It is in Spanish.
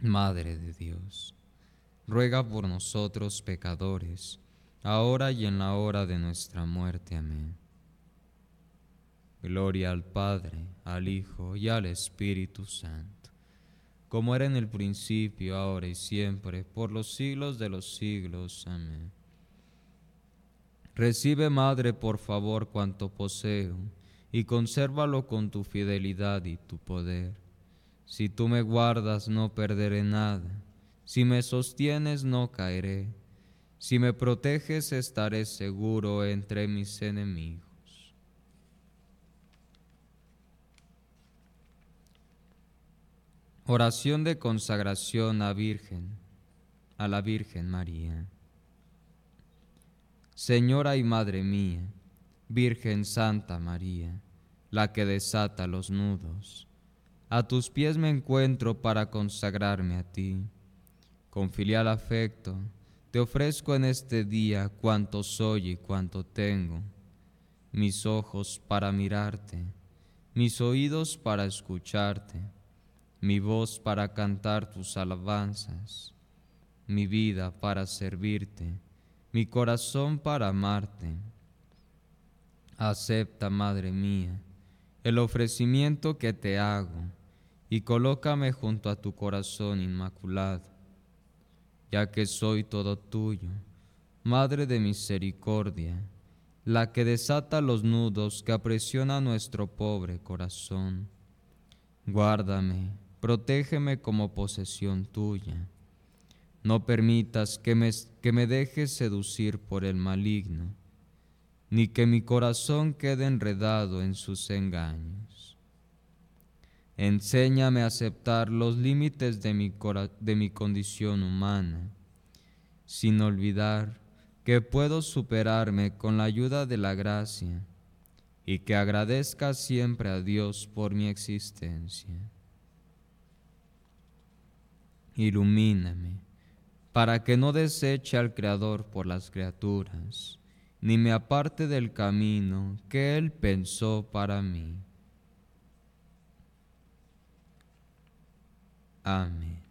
Madre de Dios, ruega por nosotros pecadores, ahora y en la hora de nuestra muerte. Amén. Gloria al Padre, al Hijo y al Espíritu Santo, como era en el principio, ahora y siempre, por los siglos de los siglos. Amén. Recibe, Madre, por favor, cuanto poseo, y consérvalo con tu fidelidad y tu poder. Si tú me guardas, no perderé nada. Si me sostienes, no caeré. Si me proteges, estaré seguro entre mis enemigos. Oración de consagración a la Virgen María. Señora y Madre mía, Virgen Santa María, la que desata los nudos, a tus pies me encuentro para consagrarme a ti. Con filial afecto, te ofrezco en este día cuanto soy y cuanto tengo, mis ojos para mirarte, mis oídos para escucharte, mi voz para cantar tus alabanzas, mi vida para servirte, mi corazón para amarte. Acepta, Madre mía, el ofrecimiento que te hago y colócame junto a tu corazón inmaculado, ya que soy todo tuyo, Madre de misericordia, la que desata los nudos que aprisionan nuestro pobre corazón. Guárdame, protégeme como posesión tuya. No permitas que me dejes seducir por el maligno, ni que mi corazón quede enredado en sus engaños. Enséñame a aceptar los límites de mi condición humana, sin olvidar que puedo superarme con la ayuda de la gracia y que agradezca siempre a Dios por mi existencia. Ilumíname, para que no deseche al Creador por las criaturas, ni me aparte del camino que Él pensó para mí. Amén.